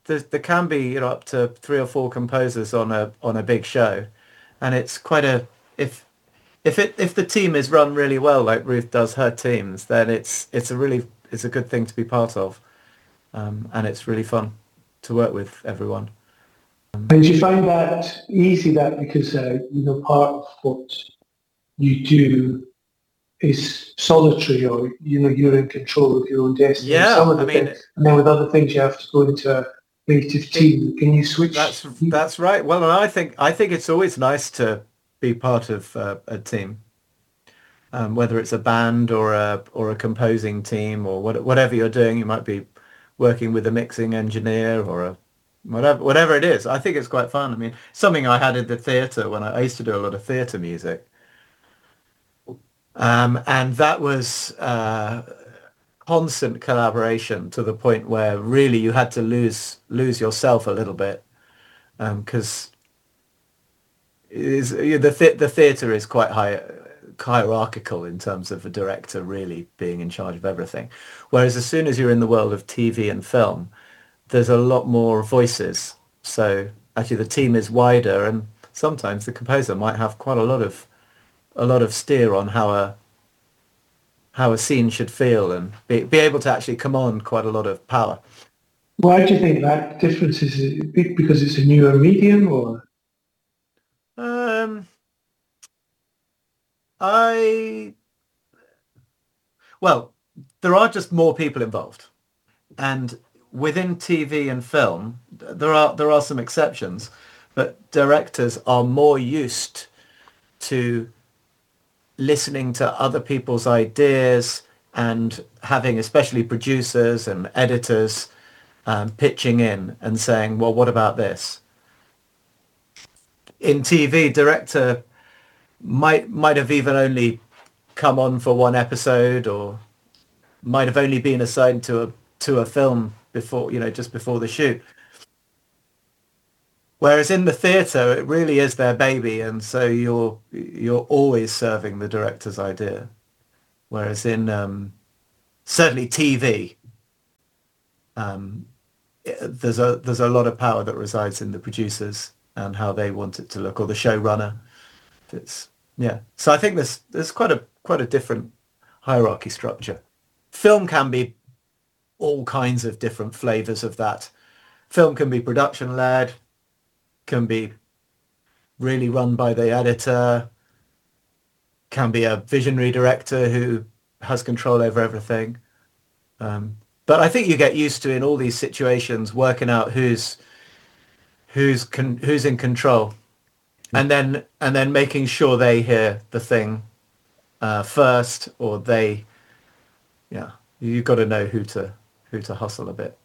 there can be, up to three or four composers on a big show, and it's quite a if if the team is run really well, like Ruth does her teams, then it's a good thing to be part of, and it's really fun to work with everyone. And do you find that easy, that because, part of what you do is solitary, or, you're in control of your own destiny with some Yeah, of I the things, mean, and then with other things you have to go into a creative it team. Can you that's switch? that's right. Well, and I think it's always nice to be part of a team, whether it's a band or a composing team or whatever you're doing. You might be working with a mixing engineer or a whatever it is. I think it's quite fun. I mean, something I had in the theatre when I used to do a lot of theatre music, and that was constant collaboration to the point where really you had to lose yourself a little bit because the theatre is quite hierarchical in terms of the director really being in charge of everything. Whereas as soon as you're in the world of TV and film, there's a lot more voices. So actually the team is wider, and sometimes the composer might have quite a lot of steer on how a scene should feel and be able to actually command quite a lot of power. Why do you think that difference is? Because it's a newer medium, or? Um, I well, there are just more people involved, and within TV and film, there are some exceptions, but directors are more used to listening to other people's ideas and having, especially producers and editors, pitching in and saying, "Well, what about this?" In TV, director might have even only come on for one episode, or might have only been assigned to a film before, just before the shoot. Whereas in the theatre, it really is their baby, and so you're always serving the director's idea. Whereas in certainly TV, um, there's a lot of power that resides in the producers and how they want it to look, or the showrunner. It's yeah. So I think there's quite a different hierarchy structure. Film can be all kinds of different flavors of that. Film can be production led, can be really run by the editor, can be a visionary director who has control over everything. But I think you get used to in all these situations working out who's in control, and then making sure they hear the thing first, or they yeah, you've got to know who to hustle a bit.